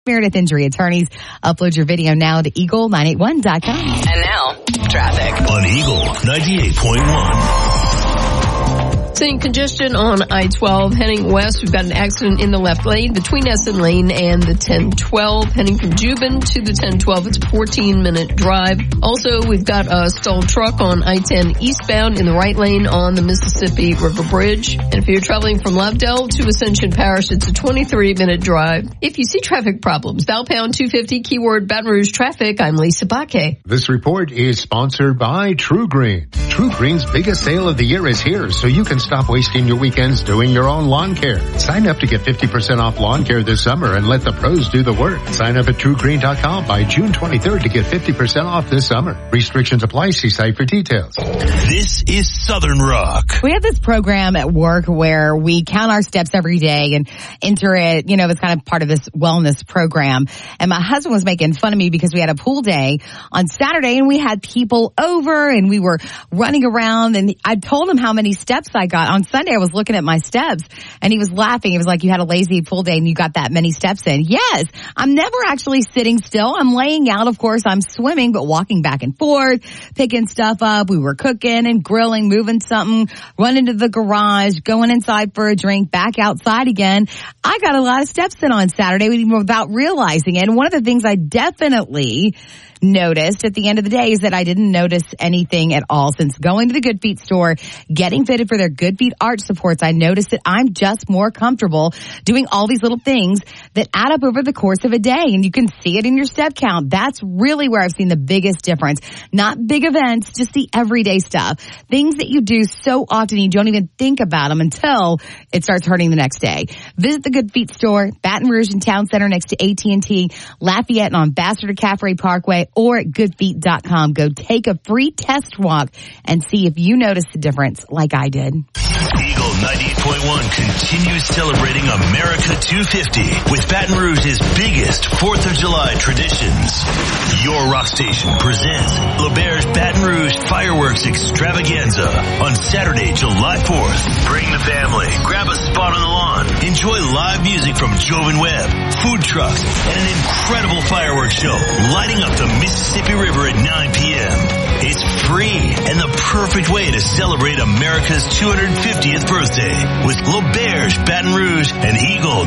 Meredith Injury Attorneys. Upload your video now to eagle981.com. And now, traffic. On Eagle 98.1. Seeing congestion on I-12 heading west. We've got an accident in the left lane between Essen Lane and the 1012. Heading from Juban to the 1012. It's a 14-minute drive. Also, we've got a stalled truck on I-10 eastbound in the right lane on the Mississippi River Bridge. And if you're traveling from Lovedale to Ascension Parish, it's a 23-minute drive. If you see traffic problems, dial pound 250, keyword Baton Rouge traffic. I'm Lisa Baque. This report is sponsored by True Green. True Green's biggest sale of the year is here, so you can stop wasting your weekends doing your own lawn care. Sign up to get 50% off lawn care this summer and let the pros do the work. Sign up at TrueGreen.com by June 23rd to get 50% off this summer. Restrictions apply. See site for details. This is Southern Rock. We have this program at work where we count our steps every day and enter it, it's kind of part of this wellness program. And my husband was making fun of me because we had a pool day on Saturday and we had people over and we were running around and I told him how many steps I got. On Sunday, I was looking at my steps and he was laughing. He was like, you had a lazy pool day and you got that many steps in. Yes, I'm never actually sitting still. I'm laying out. Of course, I'm swimming, but walking back and forth, picking stuff up. We were cooking and grilling, moving something, running to the garage, going inside for a drink, back outside again. I got a lot of steps in on Saturday without realizing it. And one of the things I definitely noticed at the end of the day is that I didn't notice anything at all since going to the Good Feet store, getting fitted for their Good Feet arch supports. I noticed that I'm just more comfortable doing all these little things that add up over the course of a day, and you can see it in your step count. That's really where I've seen the biggest difference. Not big events, just the everyday stuff. Things that you do so often you don't even think about them until it starts hurting the next day. Visit the Good Feet store, Baton Rouge and Town Center next to AT&T, Lafayette and on Ambassador Caffrey Parkway, or at goodfeet.com. Go take a free test walk and see if you notice the difference like I did. Eagle 98.1 continues celebrating America 250 with Baton Rouge's biggest 4th of July traditions. Your rock station presents L'Auberge Baton Rouge Fireworks Extravaganza on Saturday, July 4th. Bring the family, grab a spot on the lawn, enjoy live music from Jovan Webb, food trucks, and an incredible fireworks show lighting up the Mississippi River at 9 p.m. It's free and the perfect way to celebrate America's 250th birthday with L'Auberge, Baton Rouge, and Eagle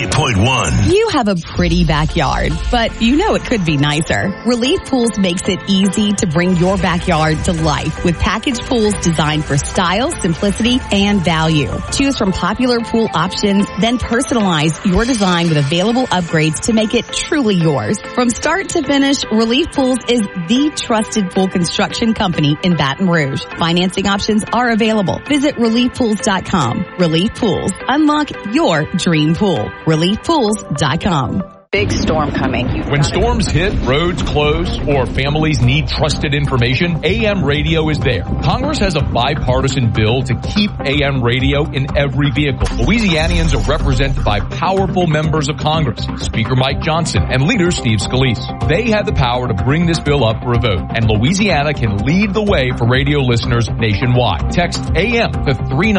98.1. You have a pretty backyard, but it could be nicer. Relief Pools makes it easy to bring your backyard to life with package pools designed for style, simplicity, and value. Choose from popular pool options, then personalize your design with available upgrades to make it truly yours. From start to finish, Relief Pools is the trusted pool construction company in Baton Rouge. Financing options are available. Visit ReliefPools.com. Relief Pools. Unlock your dream pool. ReliefPools.com. Big storm coming. When storms hit, roads close, or families need trusted information, AM radio is there. Congress has a bipartisan bill to keep AM radio in every vehicle. Louisianians are represented by powerful members of Congress, Speaker Mike Johnson and Leader Steve Scalise. They have the power to bring this bill up for a vote, and Louisiana can lead the way for radio listeners nationwide. Text AM to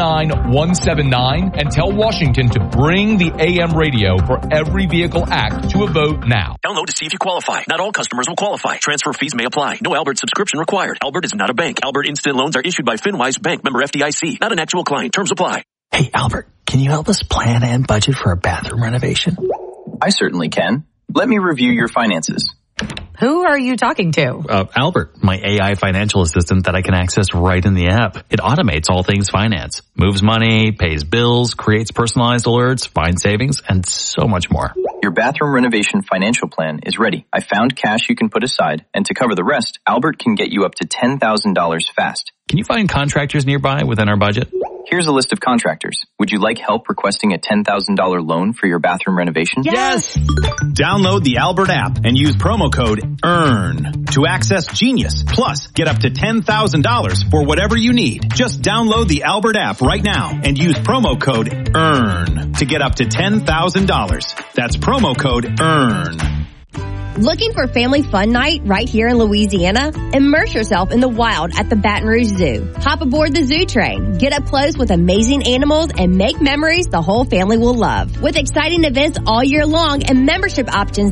39179 and tell Washington to bring the AM radio for every vehicle act to a vote now. Download to see if you qualify. Not all customers will qualify. Transfer fees may apply. No Albert subscription required. Albert is not a bank. Albert Instant Loans are issued by FinWise Bank, member FDIC. Not an actual client. Terms apply. Hey, Albert, can you help us plan and budget for a bathroom renovation? I certainly can. Let me review your finances. Who are you talking to? Albert, my AI financial assistant that I can access right in the app. It automates all things finance, moves money, pays bills, creates personalized alerts, finds savings, and so much more. Your bathroom renovation financial plan is ready. I found cash you can put aside, and to cover the rest, Albert can get you up to $10,000 fast. Can you find contractors nearby within our budget? Here's a list of contractors. Would you like help requesting a $10,000 loan for your bathroom renovation? Yes! Download the Albert app and use promo code EARN to access Genius. Plus, get up to $10,000 for whatever you need. Just download the Albert app right now and use promo code EARN to get up to $10,000. That's promo code EARN. Looking for family fun night right here in Louisiana? Immerse yourself in the wild at the Baton Rouge Zoo. Hop aboard the Zoo Train, get up close with amazing animals, and make memories the whole family will love. With exciting events all year long and membership options